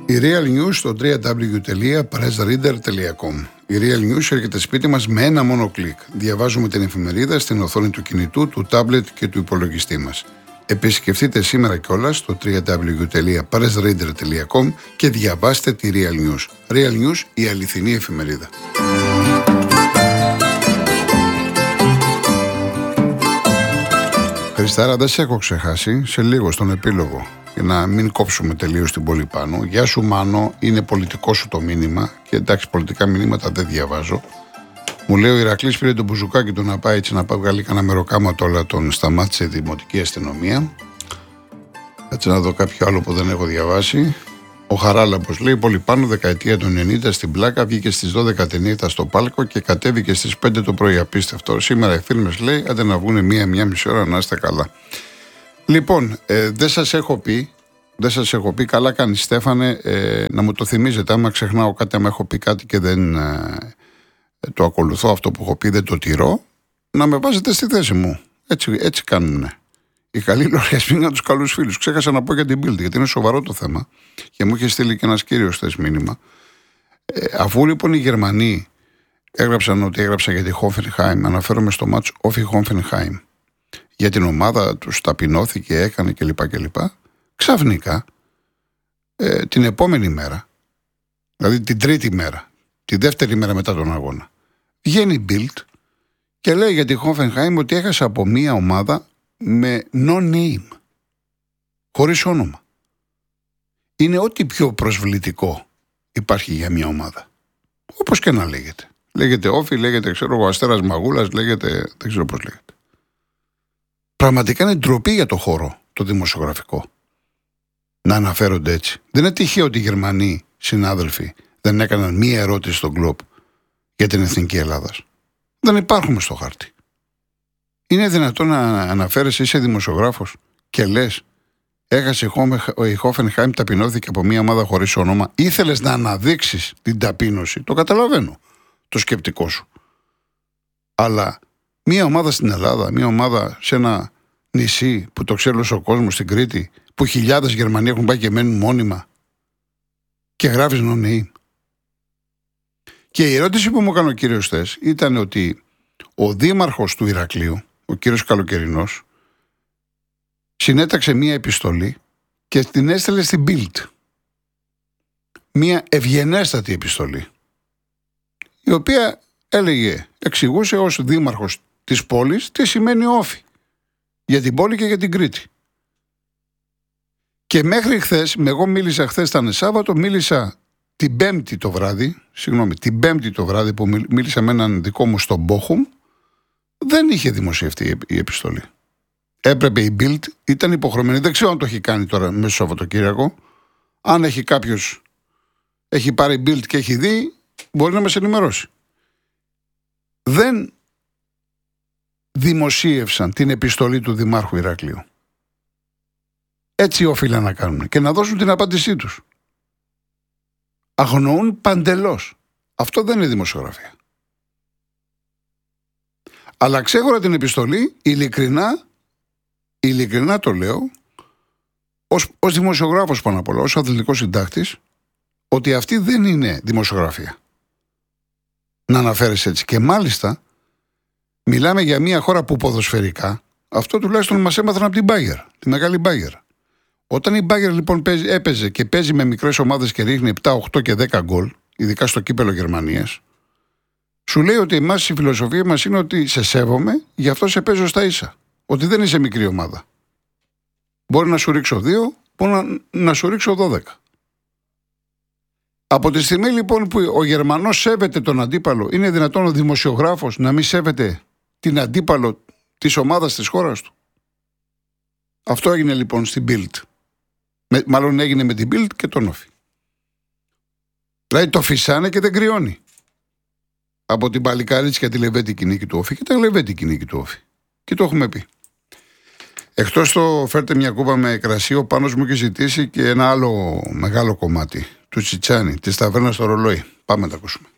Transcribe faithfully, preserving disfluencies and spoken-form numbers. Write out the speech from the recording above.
Η Real News στο double-u double-u double-u τελεία press reader τελεία com. Η Real News έρχεται σπίτι μας με ένα μόνο κλικ. Διαβάζουμε την εφημερίδα στην οθόνη του κινητού, του τάμπλετ και του υπολογιστή μας. Επισκεφτείτε σήμερα κιόλας το double-u double-u double-u τελεία press reader τελεία com και διαβάστε τη Real News. Real News, η αληθινή εφημερίδα. Χριστάρα, δεν σε έχω ξεχάσει, σε λίγο στον επίλογο. Για να μην κόψουμε τελείως την πόλη πάνω. Γεια σου Μάνο, είναι πολιτικό σου το μήνυμα. Και εντάξει, πολιτικά μηνύματα δεν διαβάζω. Μου λέει ο Ηρακλής πήρε τον μπουζουκάκι του να πάει έτσι να πάει βγάλει κανένα μεροκάματο, αλλά τον σταμάτησε η δημοτική αστυνομία. Κάτσε να δω κάποιο άλλο που δεν έχω διαβάσει. Ο Χαράλαμπος λέει: Πολύ πάνω, δεκαετία του ενενήντα στην Πλάκα, βγήκε στις δώδεκα τη νύχτα στο πάλκο και κατέβηκε στις πέντε το πρωί. Απίστευτο. Σήμερα οι φίλοι λέει: Άντε να βγουν μία-μία μισή ώρα να είστε καλά. Λοιπόν, ε, δεν σας έχω πει, δεν σας έχω πει, καλά κάνει Στέφανε, ε, να μου το θυμίζετε. Άμα ξεχνάω κάτι, άμα έχω πει κάτι και δεν ε, το ακολουθώ αυτό που έχω πει, δεν το τηρώ, να με βάζετε στη θέση μου. Έτσι, έτσι κάνουνε. Οι καλοί λογαριασμοί για τους καλούς φίλους. Ξέχασα να πω για την Bild, γιατί είναι σοβαρό το θέμα. Και μου είχε στείλει και ένας κύριος χθες μήνυμα. Ε, αφού λοιπόν οι Γερμανοί έγραψαν ότι έγραψαν για τη Hoffenheim, αναφέρομαι στο μάτς Όφι Hoffenheim, για την ομάδα τους ταπεινώθηκε, έκανε κλπ. κλπ. Ξαφνικά, ε, την επόμενη μέρα, δηλαδή την τρίτη μέρα, τη δεύτερη μέρα μετά τον αγώνα, βγαίνει η Bild και λέει για τη Hoffenheim ότι έχασε από μία ομάδα με no name, χωρίς όνομα. Είναι ό,τι πιο προσβλητικό υπάρχει για μια ομάδα. Όπως και να λέγεται. Λέγεται Όφι, λέγεται ξέρω ο Αστέρας Μαγούλας, λέγεται δεν ξέρω πώς λέγεται. Πραγματικά είναι ντροπή για το χώρο, το δημοσιογραφικό, να αναφέρονται έτσι. Δεν είναι τυχαίο ότι οι Γερμανοί συνάδελφοι δεν έκαναν μία ερώτηση στον Γκλόπ για την Εθνική Ελλάδας. Δεν υπάρχουμε στο χάρτη. Είναι δυνατόν να αναφέρεσαι, είσαι δημοσιογράφος και λες έχασε η Hoffenheim, ταπεινώθηκε από μία ομάδα χωρίς όνομα. Ήθελες να αναδείξεις την ταπείνωση. Το καταλαβαίνω το σκεπτικό σου. Αλλά μία ομάδα στην Ελλάδα, μία ομάδα σε ένα νησί που το ξέρει ο κόσμος, στην Κρήτη, που χιλιάδες Γερμανοί έχουν πάει και μένουν μόνιμα και γράφεις no name. Και η ερώτηση που μου έκανε ο κύριος χθες ήταν ότι ο δήμαρχος του Ηρακλείου, ο κύριος Καλοκαιρινός, συνέταξε μία επιστολή και την έστειλε στην Bild. Μία ευγενέστατη επιστολή, η οποία έλεγε, εξηγούσε ως δήμαρχος της πόλης τι σημαίνει Όφι για την πόλη και για την Κρήτη. Και μέχρι χθες, εγώ μίλησα χθες, ήταν Σάββατο, μίλησα την Πέμπτη το βράδυ, συγγνώμη, την Πέμπτη το βράδυ που μίλησα με έναν δικό μου στον Μπόχουμ, δεν είχε δημοσιευτεί η επιστολή. Έπρεπε η Bild, ήταν υποχρεωμένη, δεν ξέρω αν το έχει κάνει τώρα μέσα στο Σαββατοκύριακο. Αν έχει κάποιος, έχει πάρει Bild και έχει δει, μπορεί να μας ενημερώσει. Δεν δημοσίευσαν την επιστολή του Δημάρχου Ηρακλείου. Έτσι οφείλαν να κάνουν και να δώσουν την απάντησή τους. Αγνοούν παντελώς. Αυτό δεν είναι δημοσιογραφία. Αλλά ξέχωρα την επιστολή, ειλικρινά, ειλικρινά το λέω, ως, ως δημοσιογράφος πάνω απ' όλα, ως αθλητικός συντάκτης, ότι αυτή δεν είναι δημοσιογραφία. Να αναφέρεις έτσι. Και μάλιστα, μιλάμε για μια χώρα που ποδοσφαιρικά, αυτό τουλάχιστον μας έμαθαν από την Bayer, τη μεγάλη Bayer. Όταν η Bayer λοιπόν παίζει, έπαιζε και παίζει με μικρές ομάδες και ρίχνει επτά, οκτώ και δέκα γκολ, ειδικά στο κύπελο Γερμανίας, σου λέει ότι εμάς η φιλοσοφία μας είναι ότι σε σέβομαι, γι' αυτό σε παίζω στα ίσα. Ότι δεν είσαι μικρή ομάδα. Μπορεί να σου ρίξω δύο, μπορεί να, να σου ρίξω δώδεκα. Από τη στιγμή λοιπόν που ο Γερμανός σέβεται τον αντίπαλο, είναι δυνατόν ο δημοσιογράφος να μην σέβεται την αντίπαλο της ομάδας της χώρας του? Αυτό έγινε λοιπόν στην Bild. Με, μάλλον έγινε με την Bild και τον Όφι. Δηλαδή το φυσάνε και δεν κρυώνει. Από την παλικάριτσια τη λεβέντικη νίκη του Όφι και τα λεβέντικη νίκη του Όφι. Και το έχουμε πει. Εκτός το φέρτε μια κούπα με κρασί, ο Πάνος μου έχει ζητήσει και ένα άλλο μεγάλο κομμάτι του Τσιτσάνι, της ταβέρνας στο Ρολόι. Πάμε να τα ακούσουμε.